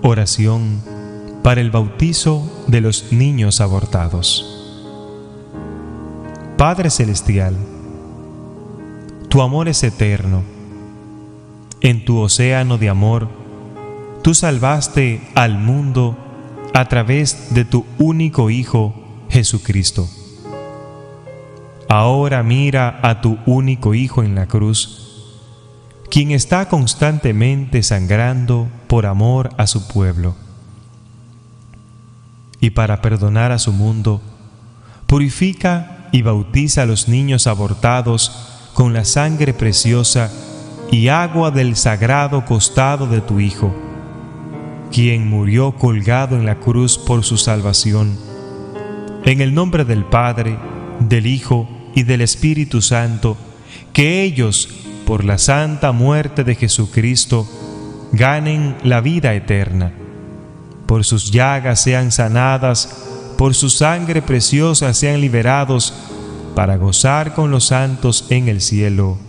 Oración para el bautizo de los niños abortados. Padre Celestial, tu amor es eterno. En tu océano de amor, tú salvaste al mundo a través de tu único Hijo, Jesucristo. Ahora mira a tu único Hijo en la cruz, quien está constantemente sangrando por amor a su pueblo. Y para perdonar a su mundo, purifica y bautiza a los niños abortados con la sangre preciosa y agua del sagrado costado de tu Hijo, quien murió colgado en la cruz por su salvación. En el nombre del Padre, del Hijo y del Espíritu Santo, que ellos, por la santa muerte de Jesucristo, ganen la vida eterna. Por sus llagas sean sanadas, por su sangre preciosa sean liberados, para gozar con los santos en el cielo.